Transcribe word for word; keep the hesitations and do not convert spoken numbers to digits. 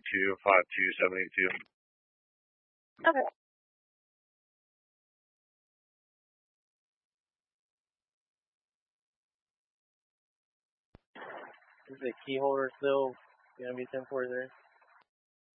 two five two seven eight two. Okay. Is the key holder still gonna be ten forty there?